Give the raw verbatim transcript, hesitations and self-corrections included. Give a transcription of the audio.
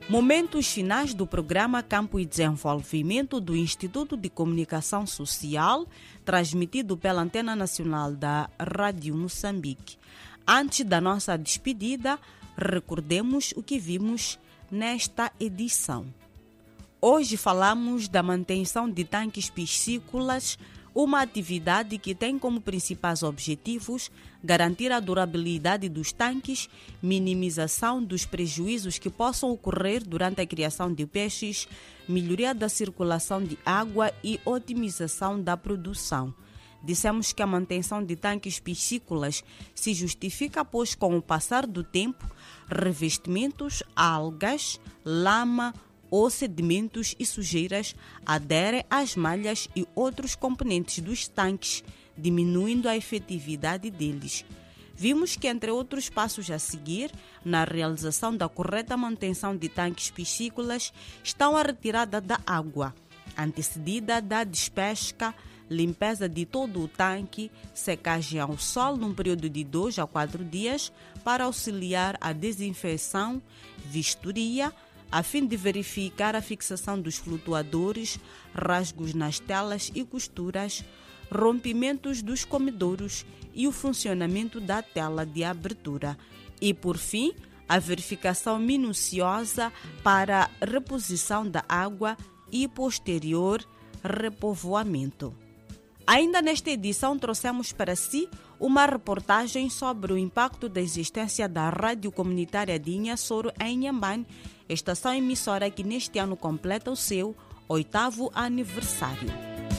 Momentos finais do programa Campo e Desenvolvimento do Instituto de Comunicação Social, transmitido pela Antena Nacional da Rádio Moçambique. Antes da nossa despedida, recordemos o que vimos nesta edição. Hoje falamos da manutenção de tanques piscícolas, uma atividade que tem como principais objetivos garantir a durabilidade dos tanques, minimização dos prejuízos que possam ocorrer durante a criação de peixes, melhoria da circulação de água e otimização da produção. Dissemos que a manutenção de tanques piscícolas se justifica, pois com o passar do tempo, revestimentos, algas, lama ou sedimentos e sujeiras aderem às malhas e outros componentes dos tanques, diminuindo a efetividade deles. Vimos que, entre outros passos a seguir, na realização da correta manutenção de tanques piscícolas, estão a retirada da água, antecedida da despesca, limpeza de todo o tanque, secagem ao sol num período de dois a quatro dias para auxiliar a desinfecção, vistoria, a fim de verificar a fixação dos flutuadores, rasgos nas telas e costuras, rompimentos dos comedouros e o funcionamento da tela de abertura. E, por fim, a verificação minuciosa para a reposição da água e posterior repovoamento. Ainda nesta edição trouxemos para si uma reportagem sobre o impacto da existência da Rádio Comunitária de Inhassoro em Inhambane, estação emissora que neste ano completa o seu oitavo aniversário.